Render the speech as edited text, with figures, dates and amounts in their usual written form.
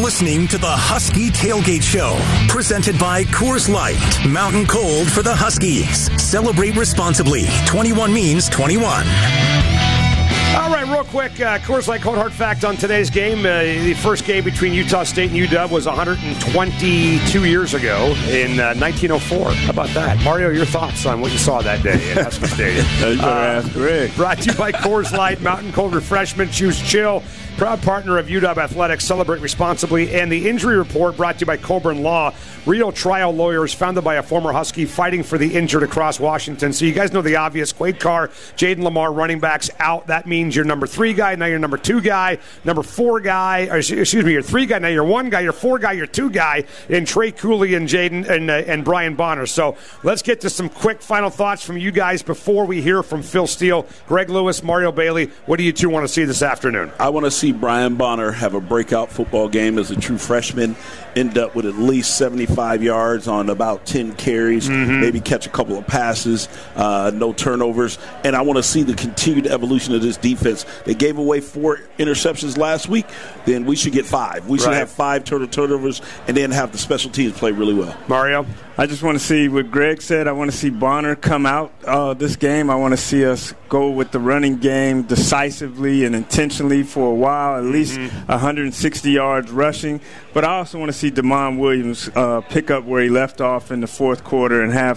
listening to the Husky Tailgate Show, presented by Coors Light. Mountain Cold for the Huskies. Celebrate responsibly. 21 means 21. All right, real quick, Coors Light Cold Hard Fact on today's game. The first game between Utah State and UW was 122 years ago in 1904. How about that? Mario, your thoughts on what you saw that day at Husky Stadium? Ask Greg. Brought to you by Coors Light, Mountain Cold Refreshment, Choose Chill. Proud partner of UW Athletics, celebrate responsibly. And the injury report brought to you by Coburn Law, real trial lawyers founded by a former Husky fighting for the injured across Washington. So you guys know the obvious. Quade Carr, Jaden Lamar, running backs out. That means your number 3 guy, now your number 2 guy, number 4 guy, or excuse me, your 3 guy, now your 1 guy, your 4 guy, your 2 guy, and Trey Cooley and Jaden and Brian Bonner. So let's get to some quick final thoughts from you guys before we hear from Phil Steele, Greg Lewis, Mario Bailey. What do you two want to see this afternoon? I want to see Brian Bonner have a breakout football game as a true freshman, end up with at least 75 yards on about 10 carries, maybe catch a couple of passes, no turnovers. And I want to see the continued evolution of this defense. They gave away 4 interceptions last week. Then we should get 5. We should have 5 turnovers and then have the special teams play really well. Mario? I just want to see what Greg said. I want to see Bonner come out this game. I want to see us go with the running game decisively and intentionally for a while, at least 160 yards rushing. But I also want to see Damon Williams pick up where he left off in the fourth quarter and have